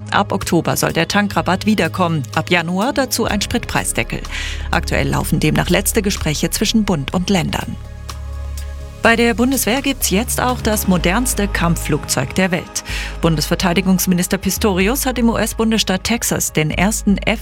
Ab Oktober soll der Tankrabatt wiederkommen. Ab Januar dazu ein Spritpreisdeckel. Aktuell laufen demnach letzte Gespräche zwischen Bund und Ländern. Bei der Bundeswehr gibt's jetzt auch das modernste Kampfflugzeug der Welt. Bundesverteidigungsminister Pistorius hat im US-Bundesstaat Texas den ersten